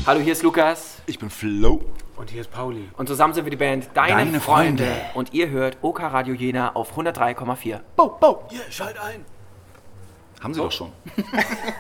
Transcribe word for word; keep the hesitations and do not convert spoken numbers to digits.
Hallo, hier ist Lukas. Ich bin Flo. Und hier ist Pauli. Und zusammen sind wir die Band Deine, Deine Freunde. Freunde. Und ihr hört OK Radio Jena auf hundertdrei Komma vier. Bo, bo. Hier, schalt ein. Haben sie doch schon.